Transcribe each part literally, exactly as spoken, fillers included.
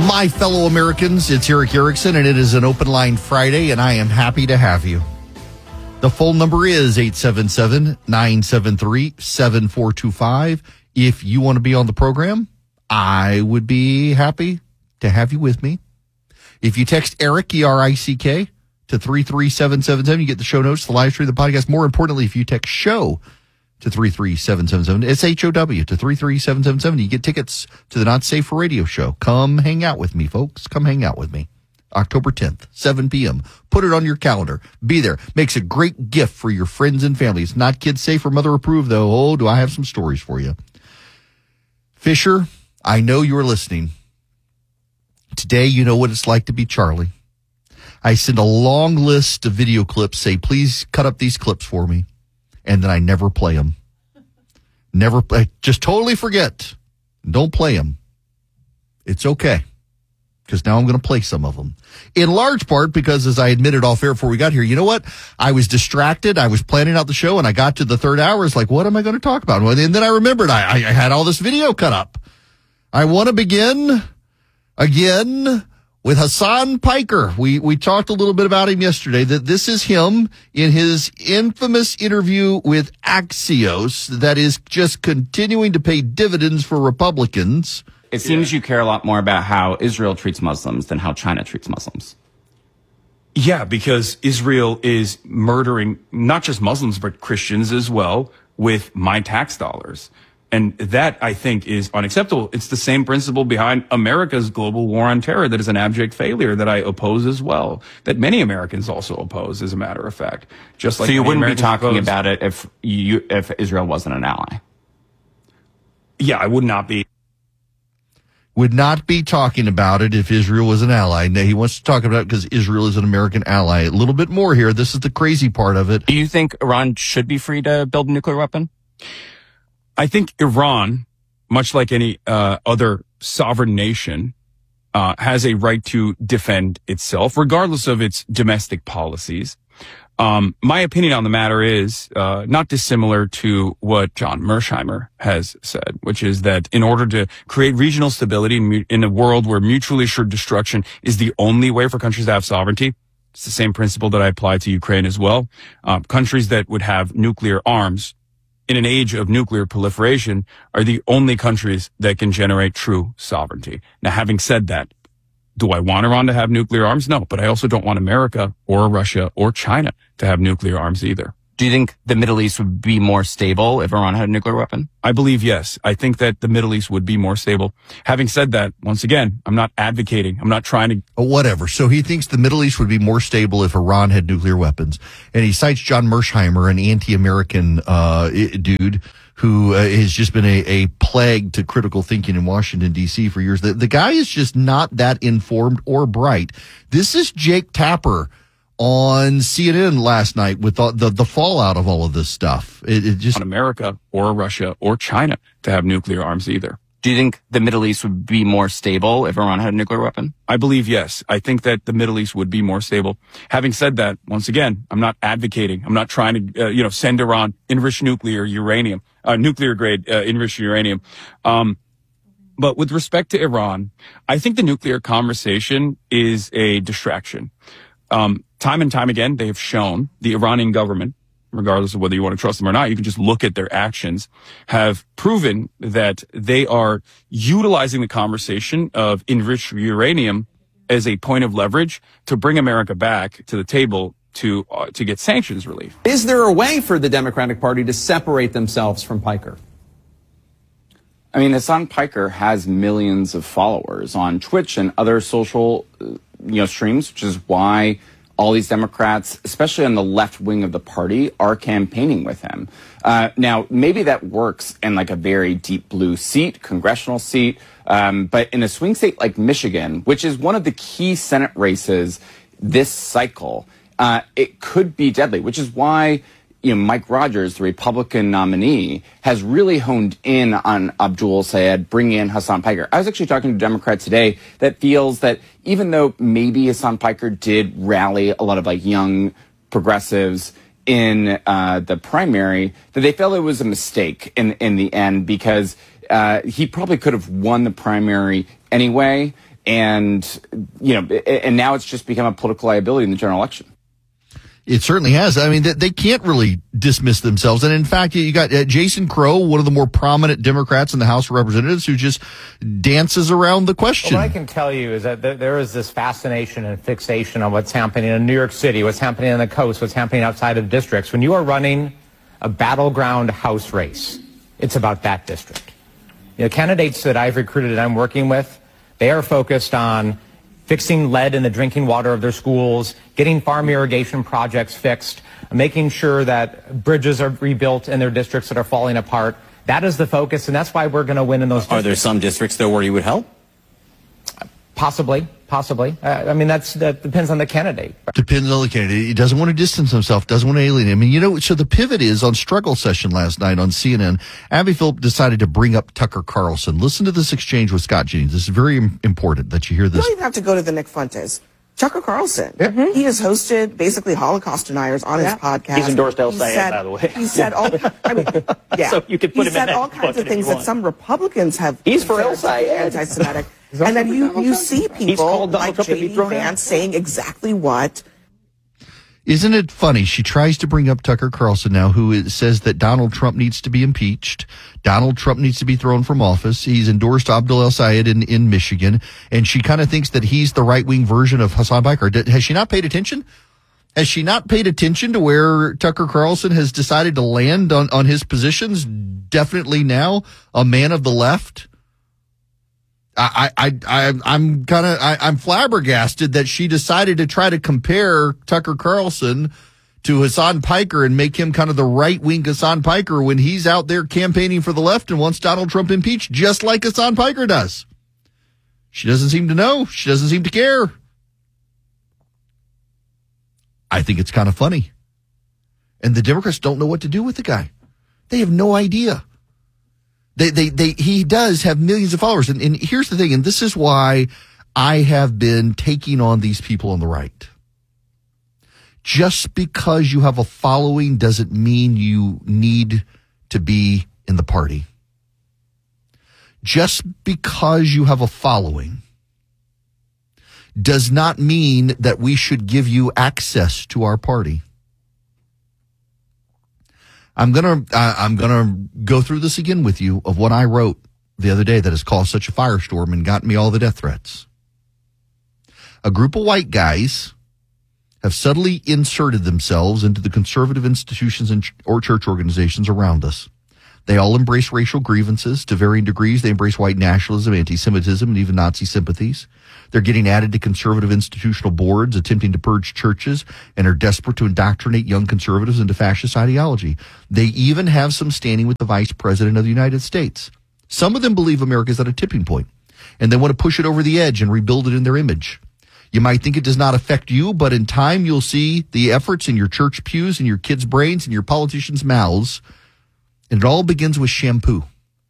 My fellow Americans, it's Erick Erickson, and it is an Open Line Friday, and I am happy to have you. The phone number is eight seven seven, nine seven three, seven four two five. If you want to be on the program, I would be happy to have you with me. If you text Erick, E R I C K, to three three seven seven seven, you get the show notes, the live stream, the podcast. More importantly, if you text SHOW to three three seven seven seven, S H O W, to three three seven seven seven, you get tickets to the Not Safe for Radio show. Come hang out with me, folks. Come hang out with me. October tenth, seven p.m. Put it on your calendar. Be there. Makes a great gift for your friends and family. It's not kid safe or mother approved, though. Oh, do I have some stories for you. Fisher, I know you're listening. Today, you know what it's like to be Charlie. I send a long list of video clips, say, please cut up these clips for me. And then I never play them. Never, I just totally forget. Don't play them. It's okay. Because now I'm going to play some of them. In large part because, as I admitted off air before we got here, you know what? I was distracted. I was planning out the show, and I got to the third hour. It's like, what am I going to talk about? And then I remembered I, I had all this video cut up. I want to begin again with Hasan Piker. We we talked a little bit about him yesterday. That this is him in his infamous interview with Axios that is just continuing to pay dividends for Republicans. It seems yeah. you care a lot more about how Israel treats Muslims than how China treats Muslims. Yeah, because Israel is murdering not just Muslims, but Christians as well with my tax dollars. And that, I think, is unacceptable. It's the same principle behind America's global war on terror that is an abject failure that I oppose as well, that many Americans also oppose, as a matter of fact. Just like so you wouldn't Americans be talking oppose. about it if you if Israel wasn't an ally? Yeah, I would not be. Would not be talking about it if Israel was an ally. Now, he wants to talk about it because Israel is an American ally. A little bit more here. This is the crazy part of it. Do you think Iran should be free to build a nuclear weapon? I think Iran, much like any uh, other sovereign nation, uh, has a right to defend itself, regardless of its domestic policies. Um, my opinion on the matter is uh, not dissimilar to what John Mersheimer has said, which is that in order to create regional stability in, in a world where mutually assured destruction is the only way for countries to have sovereignty, it's the same principle that I apply to Ukraine as well. Uh, countries that would have nuclear arms in an age of nuclear proliferation are the only countries that can generate true sovereignty. Now, having said that, do I want Iran to have nuclear arms? No, but I also don't want America or Russia or China to have nuclear arms either. Do you think the Middle East would be more stable if Iran had a nuclear weapon? I believe yes. I think that the Middle East would be more stable. Having said that, once again, I'm not advocating. I'm not trying to... Oh, whatever. So he thinks the Middle East would be more stable if Iran had nuclear weapons. And he cites John Mersheimer, an anti-American uh, dude who uh, has just been a, a plague to critical thinking in Washington, D C for years. The, the guy is just not that informed or bright. This is Jake Tapper on C N N last night with the the, the fallout of all of this stuff. It, it just want America or Russia or China to have nuclear arms either. Do you think the Middle East would be more stable if Iran had a nuclear weapon? I believe yes. I think that the Middle East would be more stable. Having said that, once again, I'm not advocating. I'm not trying to, uh, you know, send Iran enriched nuclear uranium, uh, nuclear grade uh, enriched uranium. Um, but with respect to Iran, I think the nuclear conversation is a distraction. Um, time and time again, they have shown the Iranian government, regardless of whether you want to trust them or not, you can just look at their actions, have proven that they are utilizing the conversation of enriched uranium as a point of leverage to bring America back to the table to uh, to get sanctions relief. Is there a way for the Democratic Party to separate themselves from Piker? I mean, Hasan Piker has millions of followers on Twitch and other social, you know, streams, which is why all these Democrats, especially on the left wing of the party, are campaigning with him. Uh, now, maybe that works in like a very deep blue seat, congressional seat, um, but in a swing state like Michigan, which is one of the key Senate races this cycle, uh, it could be deadly, which is why, you know, Mike Rogers, the Republican nominee, has really honed in on Abdul Sayed, bringing in Hasan Piker. I was actually talking to a Democrat today that feels that even though maybe Hasan Piker did rally a lot of like young progressives in uh, the primary, that they felt it was a mistake in in the end because uh, he probably could have won the primary anyway. And, you know, and now it's just become a political liability in the general election. It certainly has. I mean, they can't really dismiss themselves. And in fact, you got uh, Jason Crow, one of the more prominent Democrats in the House of Representatives, who just dances around the question. Well, what I can tell you is that there is this fascination and fixation on what's happening in New York City, what's happening on the coast, what's happening outside of districts. When you are running a battleground House race, it's about that district. You know, candidates that I've recruited and I'm working with, they are focused on fixing lead in the drinking water of their schools, getting farm irrigation projects fixed, making sure that bridges are rebuilt in their districts that are falling apart. That is the focus, and that's why we're going to win in those districts. Are there some districts, though, where you would help? Possibly, possibly. Uh, I mean, that's that depends on the candidate. Depends on the candidate. He doesn't want to distance himself, doesn't want to alienate him. And you know, so the pivot is on Struggle Session last night on C N N. Abby Phillip decided to bring up Tucker Carlson. Listen to this exchange with Scott Jennings. This is very important that you hear this. You don't even have to go to the Nick Fuentes. Tucker Carlson. Mm-hmm. He has hosted basically Holocaust deniers on yeah. his podcast. He's endorsed El Sayed, by the way. He said all, I mean, yeah. So you could put he him said in all kinds of things that some Republicans have. He's for El Sayed. Anti-Semitic. And then you, you see people like J D Vance saying exactly what. Isn't it funny? She tries to bring up Tucker Carlson now, who is, says that Donald Trump needs to be impeached. Donald Trump needs to be thrown from office. He's endorsed Abdul El Sayed in, in Michigan. And she kind of thinks that he's the right-wing version of Hassan Piker. Has she not paid attention? Has she not paid attention to where Tucker Carlson has decided to land on, on his positions? Definitely now a man of the left. I, I, I, I'm kind of, I'm flabbergasted that she decided to try to compare Tucker Carlson to Hassan Piker and make him kind of the right-wing Hassan Piker when he's out there campaigning for the left and wants Donald Trump impeached, just like Hassan Piker does. She doesn't seem to know. She doesn't seem to care. I think it's kind of funny. And the Democrats don't know what to do with the guy. They have no idea. They, they, they, he does have millions of followers. And, and here's the thing, and this is why I have been taking on these people on the right. Just because you have a following doesn't mean you need to be in the party. Just because you have a following does not mean that we should give you access to our party. I'm gonna uh, I'm gonna go through this again with you of what I wrote the other day that has caused such a firestorm and gotten me all the death threats. A group of white guys have subtly inserted themselves into the conservative institutions and ch- or church organizations around us. They all embrace racial grievances to varying degrees. They embrace white nationalism, anti-Semitism, and even Nazi sympathies. They're getting added to conservative institutional boards, attempting to purge churches, and are desperate to indoctrinate young conservatives into fascist ideology. They even have some standing with the Vice President of the United States. Some of them believe America's at a tipping point, and they want to push it over the edge and rebuild it in their image. You might think it does not affect you, but in time you'll see the efforts in your church pews, in your kids' brains, and your politicians' mouths. And it all begins with shampoo.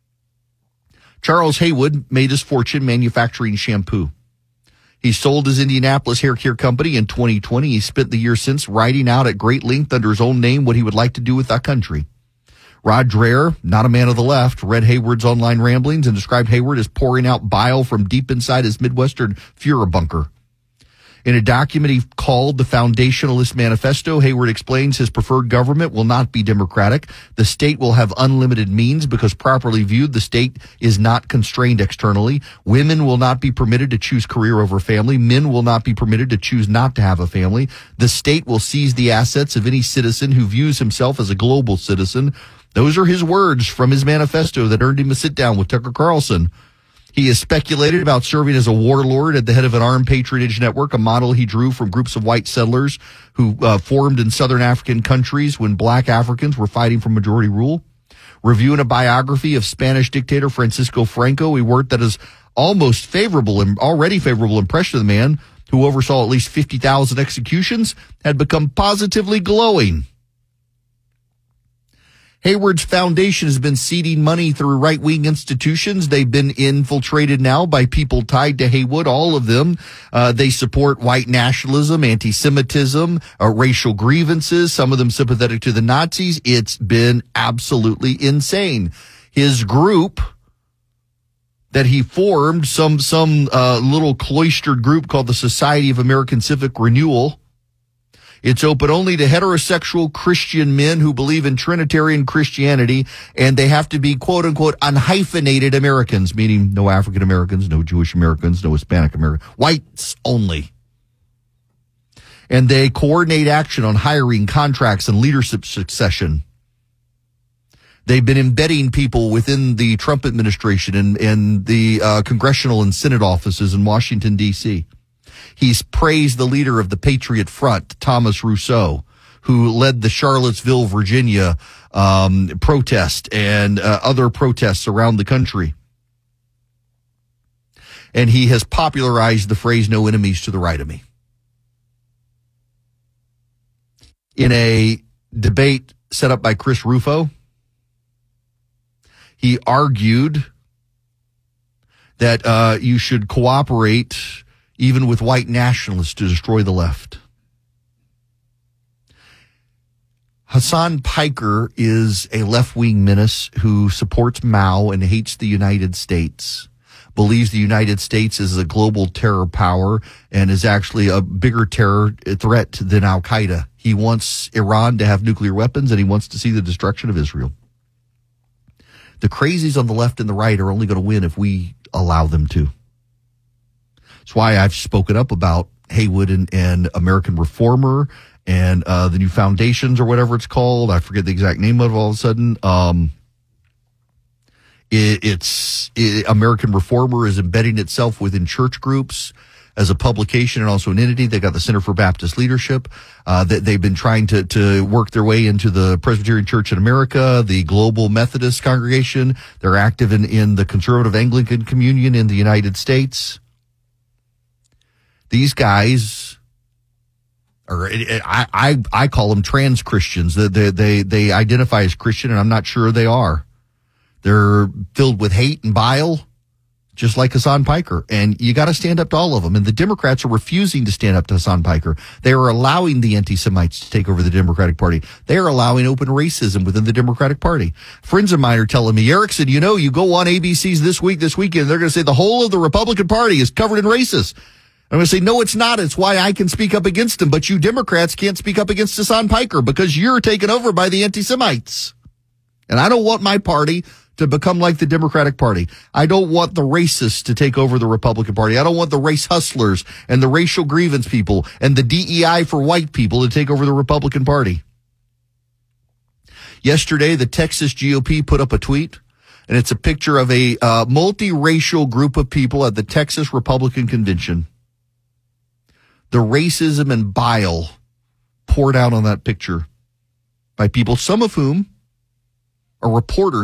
Charles Haywood made his fortune manufacturing shampoo. He sold his Indianapolis hair care company in twenty twenty. He spent the year since writing out at great length under his own name what he would like to do with that country. Rod Dreher, not a man of the left, read Haywood's online ramblings and described Haywood as pouring out bile from deep inside his Midwestern Fuhrer bunker. In a document he called the Foundationalist Manifesto, Haywood explains his preferred government will not be democratic. The state will have unlimited means because properly viewed, the state is not constrained externally. Women will not be permitted to choose career over family. Men will not be permitted to choose not to have a family. The state will seize the assets of any citizen who views himself as a global citizen. Those are his words from his manifesto that earned him a sit down with Tucker Carlson. He has speculated about serving as a warlord at the head of an armed patronage network, a model he drew from groups of white settlers who uh, formed in southern African countries when black Africans were fighting for majority rule. Reviewing a biography of Spanish dictator Francisco Franco, he worked that is almost favorable and already favorable impression of the man who oversaw at least fifty thousand executions had become positively glowing. Haywood's foundation has been seeding money through right-wing institutions. They've been infiltrated now by people tied to Haywood, all of them. Uh, they support white nationalism, anti-Semitism, uh, racial grievances, some of them sympathetic to the Nazis. It's been absolutely insane. His group that he formed some some uh, little cloistered group called the Society of American Civic Renewal. It's open only to heterosexual Christian men who believe in Trinitarian Christianity, and they have to be, quote unquote, unhyphenated Americans, meaning no African Americans, no Jewish Americans, no Hispanic Americans, whites only. And they coordinate action on hiring, contracts, and leadership succession. They've been embedding people within the Trump administration and, and the uh, congressional and Senate offices in Washington, D C He's praised the leader of the Patriot Front, Thomas Rousseau, who led the Charlottesville, Virginia um, protest and uh, other protests around the country. And he has popularized the phrase, no enemies to the right of me. In a debate set up by Chris Rufo, he argued that uh, you should cooperate even with white nationalists to destroy the left. Hasan Piker is a left-wing menace who supports Mao and hates the United States, believes the United States is a global terror power and is actually a bigger terror threat than Al-Qaeda. He wants Iran to have nuclear weapons, and he wants to see the destruction of Israel. The crazies on the left and the right are only going to win if we allow them to. That's why I've spoken up about Haywood and, and American Reformer and uh, the new foundations or whatever it's called. I forget the exact name of it all of a sudden. Um, it, it's it, American Reformer is embedding itself within church groups as a publication and also an entity. They got the Center for Baptist Leadership. Uh, they, they've been trying to, to work their way into the Presbyterian Church in America, the Global Methodist Congregation. They're active in, in the Conservative Anglican Communion in the United States. These guys are, I, I, I call them trans Christians. They, they, they, they identify as Christian, and I'm not sure they are. They're filled with hate and bile, just like Hasan Piker. And you got to stand up to all of them. And the Democrats are refusing to stand up to Hasan Piker. They are allowing the anti-Semites to take over the Democratic Party. They are allowing open racism within the Democratic Party. Friends of mine are telling me, Erickson, you know, you go on A B C's this week, this weekend, they're going to say the whole of the Republican Party is covered in racists. I'm going to say, no, it's not. It's why I can speak up against him. But you Democrats can't speak up against Hasan Piker because you're taken over by the anti-Semites. And I don't want my party to become like the Democratic Party. I don't want the racists to take over the Republican Party. I don't want the race hustlers and the racial grievance people and the D E I for white people to take over the Republican Party. Yesterday, the Texas G O P put up a tweet, and it's a picture of a uh, multiracial group of people at the Texas Republican Convention. The racism and bile poured out on that picture by people, some of whom are reporters